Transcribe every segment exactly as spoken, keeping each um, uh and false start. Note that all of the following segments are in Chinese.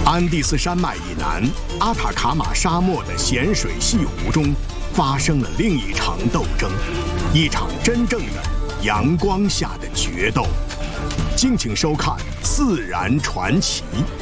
安第斯山脉以南，阿塔卡马沙漠的咸水西湖中，发生了另一场斗争，一场真正的阳光下的决斗。敬请收看《自然传奇》。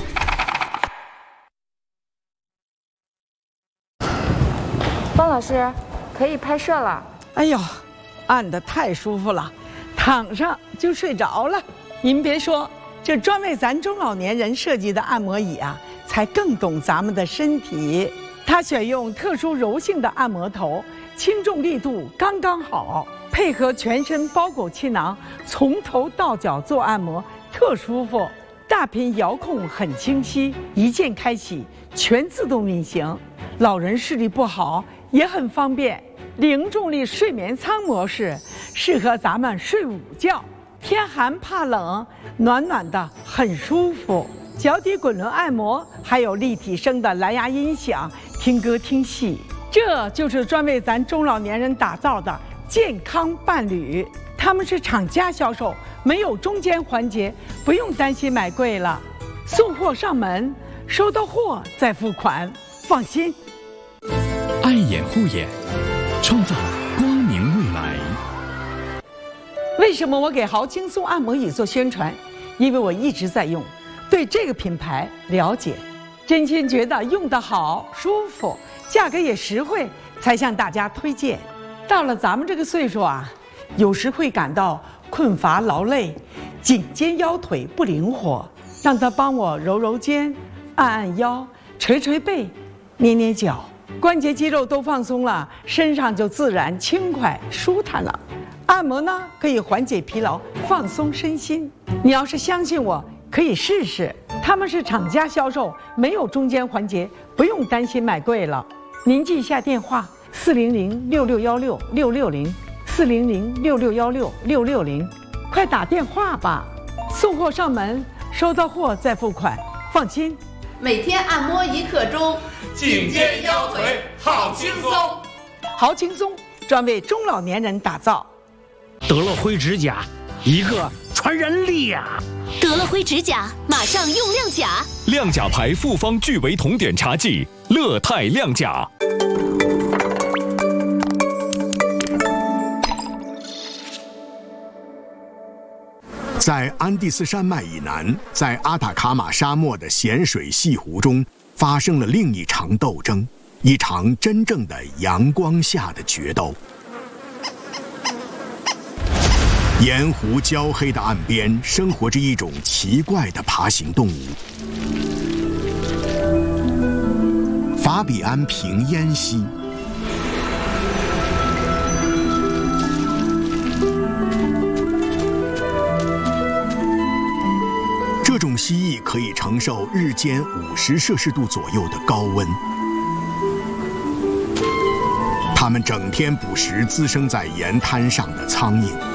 方老师，可以拍摄了。 哎呦，按得太舒服了，躺上就睡着了。您别说，这专为咱中老年人设计的按摩椅啊，才更懂咱们的身体。它选用特殊柔性的按摩头，轻重力度刚刚好，配合全身包裹气囊，从头到脚做按摩，特舒服。大屏遥控很清晰，一键开启，全自动运行。老人视力不好也很方便。零重力睡眠舱模式适合咱们睡午觉，天寒怕冷，暖暖的很舒服。脚底滚轮按摩，还有立体声的蓝牙音响，听歌听戏。这就是专为咱中老年人打造的健康伴侣。他们是厂家销售，没有中间环节，不用担心买贵了。送货上门，收到货再付款，放心。 爱眼护眼，创造光明未来。 为什么我给豪轻松按摩椅做宣传？因为我一直在用，对这个品牌了解，真心觉得用得好、舒服，价格也实惠，才向大家推荐。到了咱们这个岁数啊，有时会感到困乏劳累，颈肩腰腿不灵活，让他帮我揉揉肩、按按腰、捶捶背、捏捏脚，关节肌肉都放松了，身上就自然轻快舒坦了。按摩呢，可以缓解疲劳，放松身心。你要是相信我，可以试试。他们是厂家销售，没有中间环节，不用担心买贵了。您记一下电话：四零零六六幺六六六零，四零零六六幺六六六零，快打电话吧。送货上门，收到货再付款，放心。 每天按摩一刻钟， 颈肩腰腿好轻松。 好轻松，专为中老年人打造。 得了灰指甲，一个传染力呀！ 得了灰指甲，马上用亮甲。 亮甲牌复方聚维酮碘茶剂，乐泰亮甲。 在安第斯山脉以南，在阿塔卡马沙漠的咸水西湖中，发生了另一场斗争，一场真正的阳光下的决斗。盐湖焦黑的岸边，生活着一种奇怪的爬行动物——法比安平烟蜥。这种蜥蜴可以承受日间五十摄氏度左右的高温。它们整天捕食滋生在盐滩上的苍蝇。